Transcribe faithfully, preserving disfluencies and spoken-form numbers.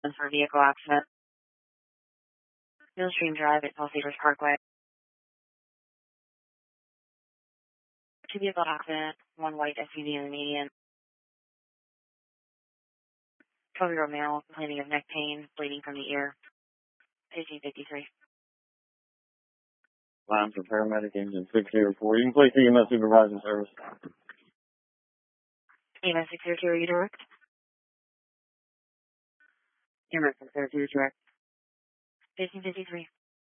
for vehicle accident. Millstream Drive at Palisades Parkway. Two vehicle accident, one white S U V in the median. twelve-year-old male complaining of neck pain, bleeding from the ear. fifteen fifty-three. Line for paramedic engine six zero four. You can place E M S supervisor service. E M S six zero two, are you direct? E M S six zero two is direct. fifteen fifty-three.